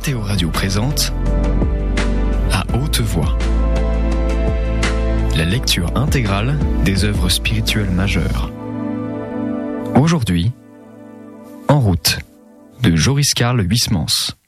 Mathéo Radio présente À haute voix, la lecture intégrale des œuvres spirituelles majeures. Aujourd'hui, En route, de Joris Karl Huysmans.